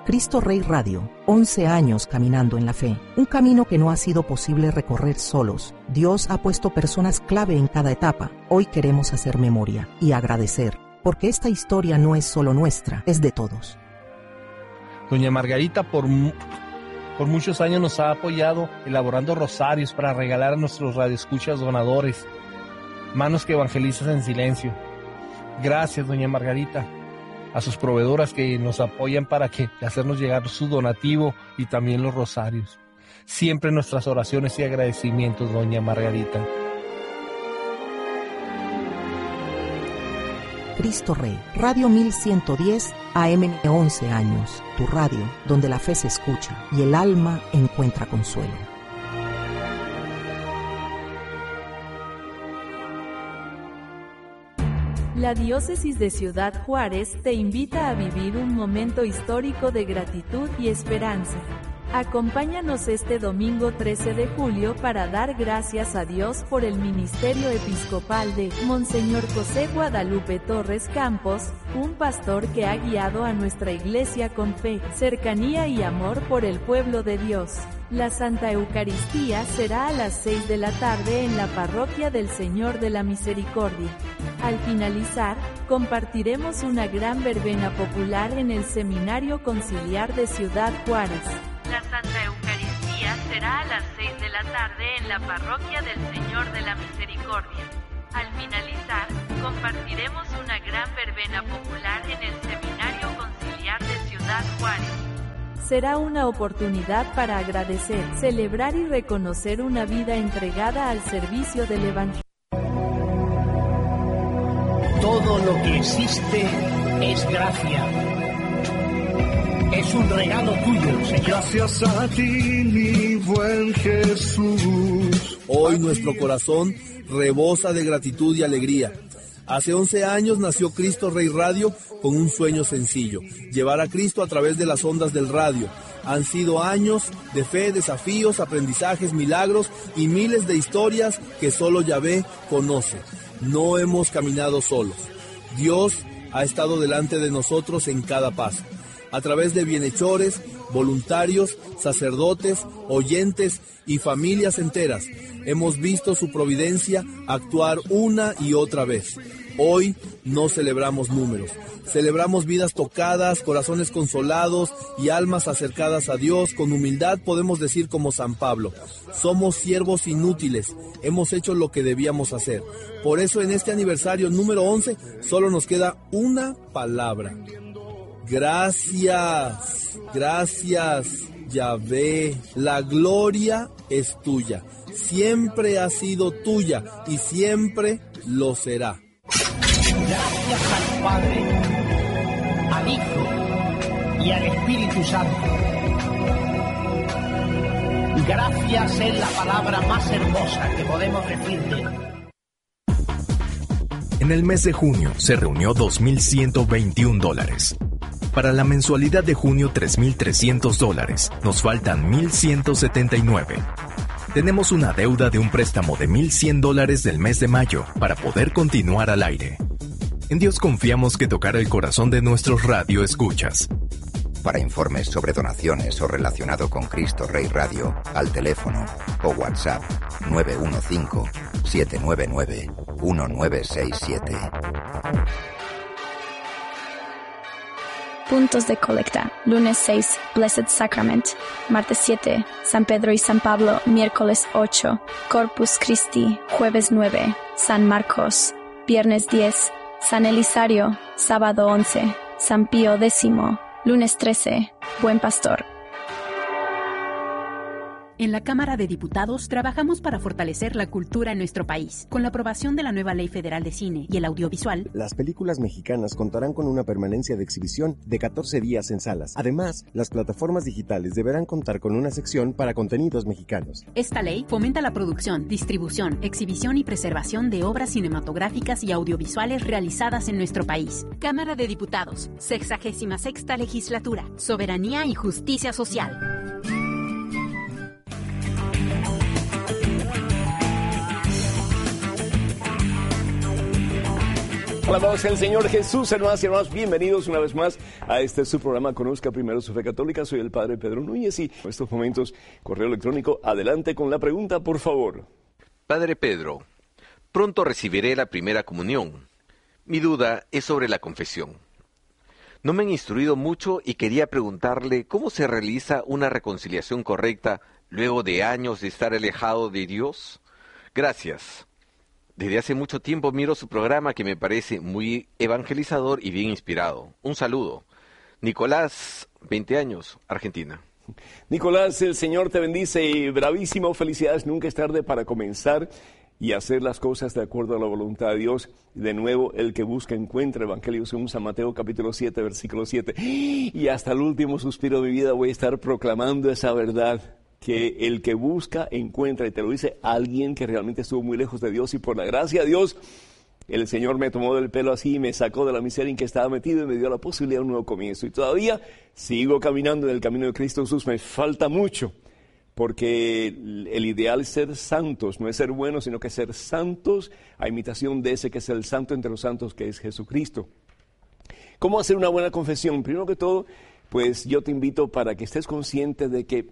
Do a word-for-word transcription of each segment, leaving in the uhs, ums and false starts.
Cristo Rey Radio, once años caminando en la fe, un camino que no ha sido posible recorrer solos. Dios ha puesto personas clave en cada etapa. Hoy queremos hacer memoria y agradecer, porque esta historia no es solo nuestra, es de todos. Doña Margarita por, por muchos años nos ha apoyado elaborando rosarios para regalar a nuestros radioescuchas donadores, manos que evangelizan en silencio. Gracias, doña Margarita. A sus proveedoras que nos apoyan para que hacernos llegar su donativo y también los rosarios. Siempre nuestras oraciones y agradecimientos, doña Margarita. Cristo Rey, Radio mil ciento diez A M, once años, tu radio, donde la fe se escucha y el alma encuentra consuelo. La Diócesis de Ciudad Juárez te invita a vivir un momento histórico de gratitud y esperanza. Acompáñanos este domingo trece de julio para dar gracias a Dios por el ministerio episcopal de Monseñor José Guadalupe Torres Campos, un pastor que ha guiado a nuestra iglesia con fe, cercanía y amor por el pueblo de Dios. La Santa Eucaristía será a las seis de la tarde en la Parroquia del Señor de la Misericordia. Al finalizar, compartiremos una gran verbena popular en el Seminario Conciliar de Ciudad Juárez. La Santa Eucaristía será a las seis de la tarde en la Parroquia del Señor de la Misericordia. Al finalizar, compartiremos una gran verbena popular en el Seminario Conciliar de Ciudad Juárez. Será una oportunidad para agradecer, celebrar y reconocer una vida entregada al servicio del Evangelio. Todo lo que existe es gracia. Es un regalo tuyo, Señor. Gracias a ti, mi buen Jesús. Hoy nuestro corazón rebosa de gratitud y alegría. Hace once años nació Cristo Rey Radio con un sueño sencillo: llevar a Cristo a través de las ondas del radio. Han sido años de fe, desafíos, aprendizajes, milagros y miles de historias que solo Yahvé conoce. No hemos caminado solos. Dios ha estado delante de nosotros en cada paso. A través de bienhechores, voluntarios, sacerdotes, oyentes y familias enteras, hemos visto su providencia actuar una y otra vez. Hoy no celebramos números, celebramos vidas tocadas, corazones consolados y almas acercadas a Dios. Con humildad podemos decir como San Pablo: somos siervos inútiles, hemos hecho lo que debíamos hacer. Por eso en este aniversario número once solo nos queda una palabra: gracias, gracias, Yahvé. La gloria es tuya, siempre ha sido tuya y siempre lo será. Gracias al Padre, al Hijo y al Espíritu Santo. Gracias es la palabra más hermosa que podemos decirte. En el mes de junio se reunió dos mil ciento veintiuno dólares. Para la mensualidad de junio, tres mil trescientos dólares. Nos faltan mil ciento setenta y nueve. Tenemos una deuda de un préstamo de mil cien dólares del mes de mayo para poder continuar al aire. En Dios confiamos que tocará el corazón de nuestros radioescuchas. Para informes sobre donaciones o relacionado con Cristo Rey Radio, al teléfono o WhatsApp nueve uno cinco, siete nueve nueve, uno nueve seis siete. Puntos de colecta. Lunes seis, Blessed Sacrament. Martes siete, San Pedro y San Pablo. Miércoles ocho, Corpus Christi. Jueves nueve, San Marcos. Viernes diez, San Elisario. Sábado once, San Pío X. Lunes trece, Buen Pastor. En la Cámara de Diputados trabajamos para fortalecer la cultura en nuestro país. Con la aprobación de la nueva Ley Federal de Cine y el Audiovisual, las películas mexicanas contarán con una permanencia de exhibición de catorce días en salas. Además, las plataformas digitales deberán contar con una sección para contenidos mexicanos. Esta ley fomenta la producción, distribución, exhibición y preservación de obras cinematográficas y audiovisuales realizadas en nuestro país. Cámara de Diputados, sexagésima sexta Legislatura, Soberanía y Justicia Social. Alabamos al Señor Jesús, hermanas y hermanos, bienvenidos una vez más a este su programa Conozca Primero su Fe Católica. Soy el Padre Pedro Núñez y en estos momentos, correo electrónico, adelante con la pregunta, por favor. Padre Pedro, pronto recibiré la primera comunión. Mi duda es sobre la confesión. No me han instruido mucho y quería preguntarle cómo se realiza una reconciliación correcta luego de años de estar alejado de Dios. Gracias. Desde hace mucho tiempo miro su programa que me parece muy evangelizador y bien inspirado. Un saludo. Nicolás, veinte años, Argentina. Nicolás, el Señor te bendice y bravísimo, felicidades. Nunca es tarde para comenzar y hacer las cosas de acuerdo a la voluntad de Dios. De nuevo, el que busca encuentra. Evangelio según San Mateo, capítulo siete, versículo siete. Y hasta el último suspiro de mi vida voy a estar proclamando esa verdad, que el que busca encuentra, y te lo dice alguien que realmente estuvo muy lejos de Dios, y por la gracia de Dios, el Señor me tomó del pelo así y me sacó de la miseria en que estaba metido y me dio la posibilidad de un nuevo comienzo. Y todavía sigo caminando en el camino de Cristo Jesús. Me falta mucho, porque el ideal es ser santos, no es ser buenos, sino que ser santos a imitación de ese que es el santo entre los santos, que es Jesucristo. ¿Cómo hacer una buena confesión? Primero que todo, pues yo te invito para que estés consciente de que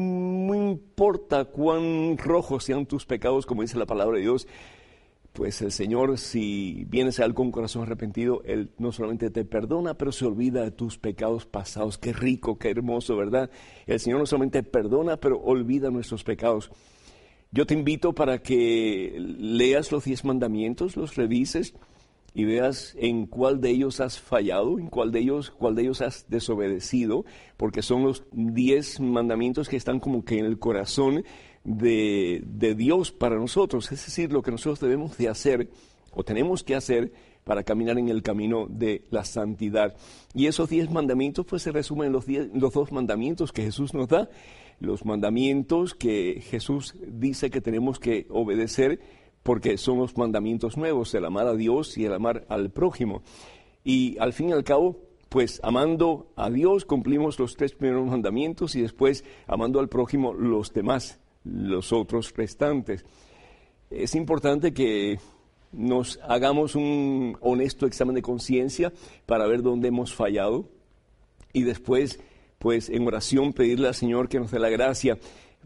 no importa cuán rojos sean tus pecados, como dice la palabra de Dios, pues el Señor, si vienes a Él con corazón arrepentido, Él no solamente te perdona, pero se olvida de tus pecados pasados. Qué rico, qué hermoso, ¿verdad? El Señor no solamente perdona, pero olvida nuestros pecados. Yo te invito para que leas los diez mandamientos, los revises, y veas en cuál de ellos has fallado, en cuál de ellos, cuál de ellos has desobedecido, porque son los diez mandamientos que están como que en el corazón de, de Dios para nosotros. Es decir, lo que nosotros debemos de hacer, o tenemos que hacer, para caminar en el camino de la santidad. Y esos diez mandamientos pues se resumen en los, diez, los dos mandamientos que Jesús nos da, los mandamientos que Jesús dice que tenemos que obedecer, porque son los mandamientos nuevos, el amar a Dios y el amar al prójimo. Y al fin y al cabo, pues amando a Dios cumplimos los tres primeros mandamientos y después amando al prójimo los demás, los otros restantes. Es importante que nos hagamos un honesto examen de conciencia para ver dónde hemos fallado y después, pues en oración pedirle al Señor que nos dé la gracia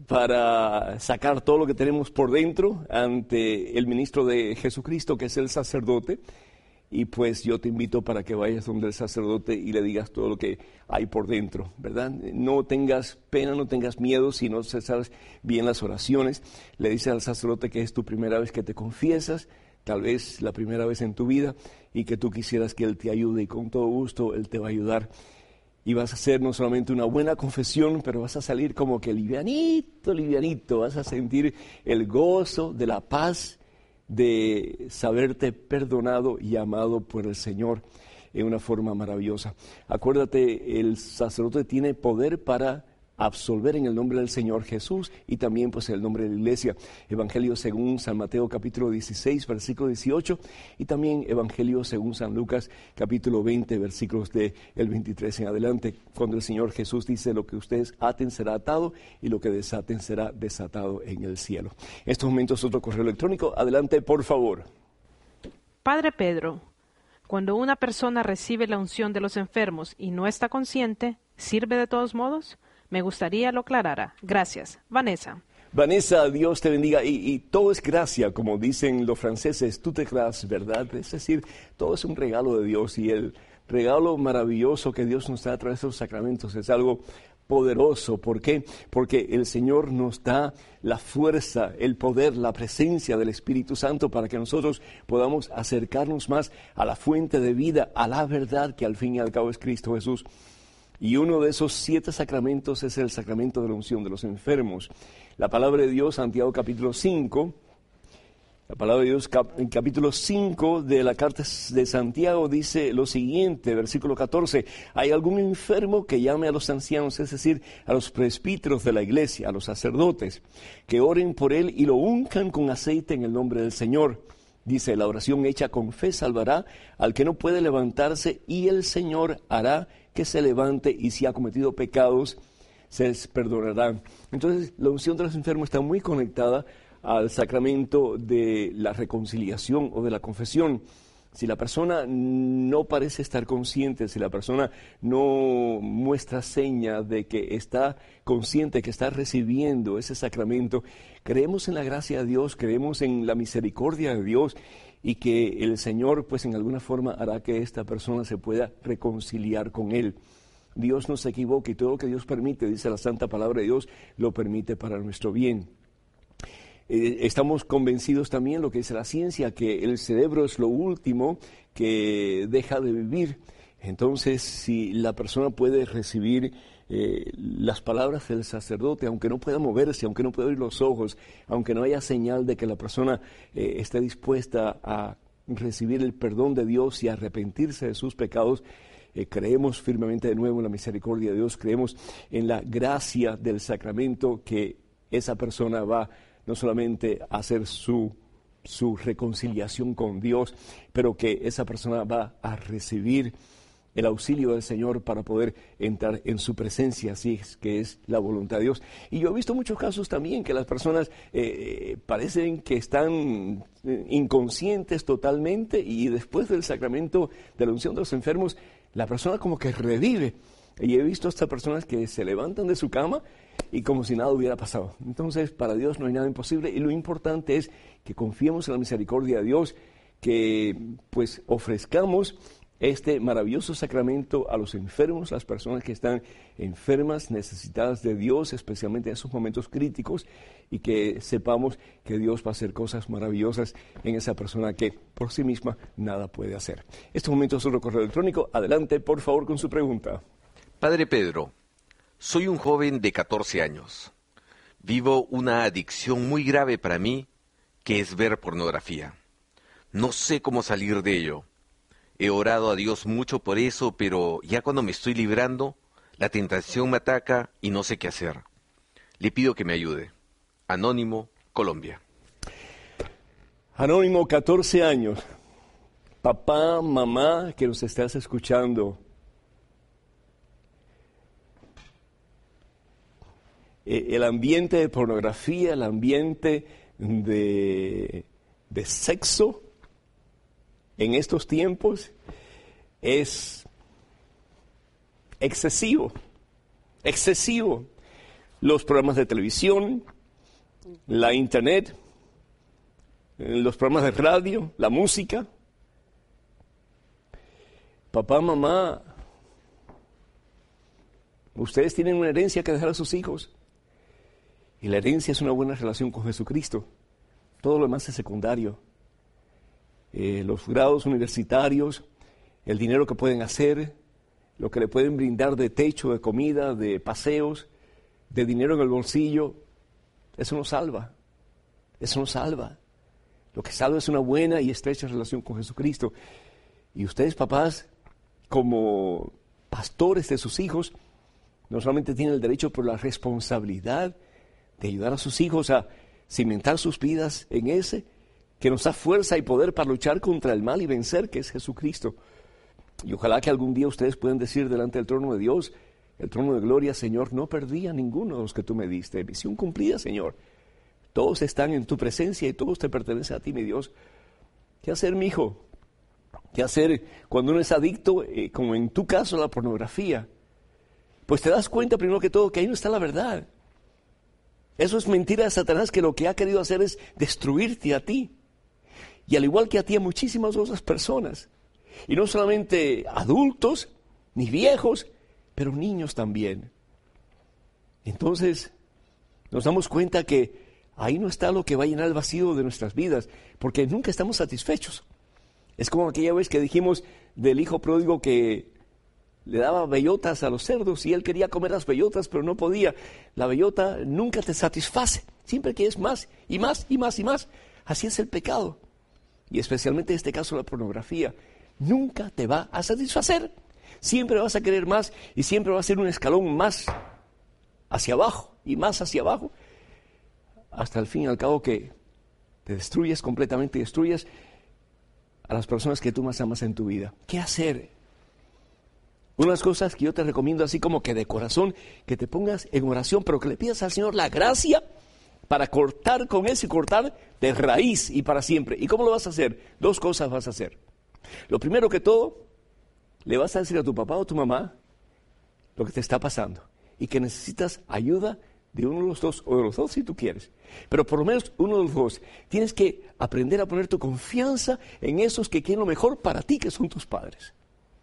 para sacar todo lo que tenemos por dentro ante el ministro de Jesucristo, que es el sacerdote. Y pues yo te invito para que vayas donde el sacerdote y le digas todo lo que hay por dentro, ¿verdad? No tengas pena, no tengas miedo si no sabes bien las oraciones. Le dices al sacerdote que es tu primera vez que te confiesas, tal vez la primera vez en tu vida, y que tú quisieras que Él te ayude, y con todo gusto Él te va a ayudar. Y vas a hacer no solamente una buena confesión, pero vas a salir como que livianito, livianito. Vas a sentir el gozo de la paz de saberte perdonado y amado por el Señor en una forma maravillosa. Acuérdate, el sacerdote tiene poder para absolver en el nombre del Señor Jesús y también pues en el nombre de la Iglesia. Evangelio según San Mateo capítulo dieciséis, versículo dieciocho, y también Evangelio según San Lucas capítulo veinte, versículos de el veintitrés en adelante, cuando el Señor Jesús dice: lo que ustedes aten será atado y lo que desaten será desatado en el cielo. En estos momentos otro correo electrónico, adelante por favor. Padre Pedro, cuando una persona recibe la unción de los enfermos y no está consciente, ¿sirve de todos modos? Me gustaría lo aclarara. Gracias. Vanessa. Vanessa, Dios te bendiga. Y, y todo es gracia, como dicen los franceses, tout est grâce, ¿verdad? Es decir, todo es un regalo de Dios, y el regalo maravilloso que Dios nos da a través de los sacramentos es algo poderoso. ¿Por qué? Porque el Señor nos da la fuerza, el poder, la presencia del Espíritu Santo para que nosotros podamos acercarnos más a la fuente de vida, a la verdad que al fin y al cabo es Cristo Jesús. Y uno de esos siete sacramentos es el sacramento de la unción de los enfermos. La palabra de Dios, Santiago capítulo cinco, la palabra de Dios cap, en capítulo cinco de la carta de Santiago dice lo siguiente, versículo catorce: ¿hay algún enfermo que llame a los ancianos, es decir, a los presbíteros de la iglesia, a los sacerdotes, que oren por él y lo unjan con aceite en el nombre del Señor? Dice, la oración hecha con fe salvará al que no puede levantarse, y el Señor hará que se levante, y si ha cometido pecados, se les perdonarán. Entonces, la unción de los enfermos está muy conectada al sacramento de la reconciliación o de la confesión. Si la persona no parece estar consciente, si la persona no muestra seña de que está consciente, que está recibiendo ese sacramento, creemos en la gracia de Dios, creemos en la misericordia de Dios y que el Señor, pues en alguna forma hará que esta persona se pueda reconciliar con Él. Dios no se equivoca y todo lo que Dios permite, dice la Santa Palabra de Dios, lo permite para nuestro bien. Estamos convencidos también, lo que dice la ciencia, que el cerebro es lo último que deja de vivir. Entonces, si la persona puede recibir eh, las palabras del sacerdote, aunque no pueda moverse, aunque no pueda abrir los ojos, aunque no haya señal de que la persona eh, esté dispuesta a recibir el perdón de Dios y a arrepentirse de sus pecados, eh, creemos firmemente de nuevo en la misericordia de Dios, creemos en la gracia del sacramento que esa persona va no solamente hacer su, su reconciliación con Dios, pero que esa persona va a recibir el auxilio del Señor para poder entrar en su presencia, así es que es la voluntad de Dios. Y yo he visto muchos casos también que las personas eh, parecen que están inconscientes totalmente y después del sacramento de la unción de los enfermos, la persona como que revive. Y he visto hasta personas que se levantan de su cama y como si nada hubiera pasado. Entonces, para Dios no hay nada imposible y lo importante es que confiemos en la misericordia de Dios, que pues ofrezcamos este maravilloso sacramento a los enfermos, las personas que están enfermas, necesitadas de Dios, especialmente en esos momentos críticos, y que sepamos que Dios va a hacer cosas maravillosas en esa persona que por sí misma nada puede hacer. Este momento es otro correo electrónico. Adelante, por favor, con su pregunta. Padre Pedro, soy un joven de catorce años. Vivo una adicción muy grave para mí, que es ver pornografía. No sé cómo salir de ello. He orado a Dios mucho por eso, pero ya cuando me estoy librando, la tentación me ataca y no sé qué hacer. Le pido que me ayude. Anónimo, Colombia. Anónimo, catorce años. Papá, mamá, que nos estás escuchando. El ambiente de pornografía, el ambiente de, de sexo en estos tiempos es excesivo, excesivo. Los programas de televisión, la internet, los programas de radio, la música. Papá, mamá, ustedes tienen una herencia que dejar a sus hijos. Y la herencia es una buena relación con Jesucristo. Todo lo demás es secundario. Eh, los grados universitarios, el dinero que pueden hacer, lo que le pueden brindar de techo, de comida, de paseos, de dinero en el bolsillo, eso no salva. Eso no salva. Lo que salva es una buena y estrecha relación con Jesucristo. Y ustedes, papás, como pastores de sus hijos, no solamente tienen el derecho, pero la responsabilidad de ayudar a sus hijos a cimentar sus vidas en ese que nos da fuerza y poder para luchar contra el mal y vencer, que es Jesucristo. Y ojalá que algún día ustedes puedan decir delante del trono de Dios, el trono de gloria: Señor, no perdí a ninguno de los que tú me diste, misión cumplida, Señor. Todos están en tu presencia y todos te pertenecen a ti, mi Dios. ¿Qué hacer, mi hijo? ¿Qué hacer cuando uno es adicto, eh, como en tu caso, a la pornografía? Pues te das cuenta primero que todo que ahí no está la verdad. Eso es mentira de Satanás, que lo que ha querido hacer es destruirte a ti. Y al igual que a ti, a muchísimas otras personas. Y no solamente adultos, ni viejos, pero niños también. Entonces, nos damos cuenta que ahí no está lo que va a llenar el vacío de nuestras vidas, porque nunca estamos satisfechos. Es como aquella vez que dijimos del hijo pródigo que le daba bellotas a los cerdos y él quería comer las bellotas, pero no podía. La bellota nunca te satisface, siempre quieres más y más y más y más. Así es el pecado. Y especialmente en este caso la pornografía. Nunca te va a satisfacer. Siempre vas a querer más y siempre va a ser un escalón más hacia abajo y más hacia abajo, hasta el fin y al cabo que te destruyes completamente y destruyes a las personas que tú más amas en tu vida. ¿Qué hacer? Unas cosas que yo te recomiendo, así como que de corazón, que te pongas en oración, pero que le pidas al Señor la gracia para cortar con eso y cortar de raíz y para siempre. ¿Y cómo lo vas a hacer? Dos cosas vas a hacer. Lo primero que todo, le vas a decir a tu papá o tu mamá lo que te está pasando y que necesitas ayuda de uno de los dos, o de los dos si tú quieres. Pero por lo menos uno de los dos. Tienes que aprender a poner tu confianza en esos que quieren lo mejor para ti, que son tus padres.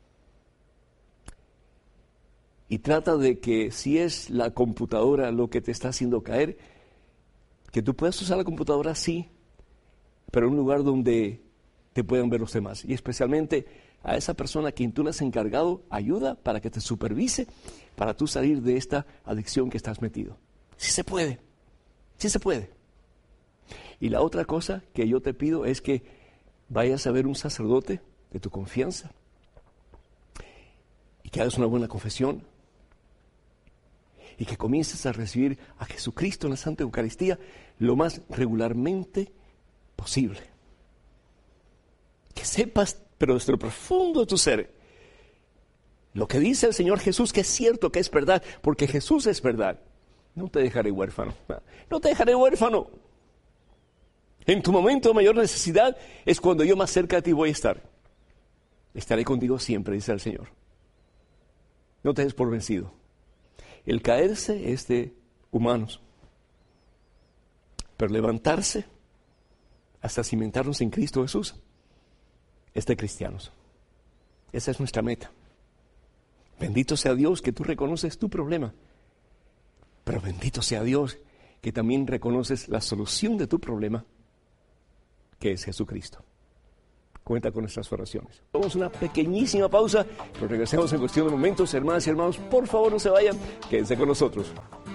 Y trata de que si es la computadora lo que te está haciendo caer, que tú puedas usar la computadora sí, pero en un lugar donde te puedan ver los demás. Y especialmente a esa persona a quien tú le has encargado ayuda para que te supervise, para tú salir de esta adicción que estás metido. Sí se puede, sí se puede. Y la otra cosa que yo te pido es que vayas a ver un sacerdote de tu confianza y que hagas una buena confesión y que comiences a recibir a Jesucristo en la Santa Eucaristía lo más regularmente posible. Que sepas, pero desde lo profundo de tu ser, lo que dice el Señor Jesús, que es cierto, que es verdad, porque Jesús es verdad. No te dejaré huérfano, no te dejaré huérfano. En tu momento de mayor necesidad es cuando yo más cerca de ti voy a estar. Estaré contigo siempre, dice el Señor. No te des por vencido. El caerse es de humanos, pero levantarse hasta cimentarnos en Cristo Jesús es de cristianos. Esa es nuestra meta. Bendito sea Dios que tú reconoces tu problema, pero bendito sea Dios que también reconoces la solución de tu problema, que es Jesucristo. Cuenta con nuestras oraciones. Vamos a una pequeñísima pausa, pero regresemos en cuestión de momentos. Hermanas y hermanos, por favor no se vayan, quédense con nosotros.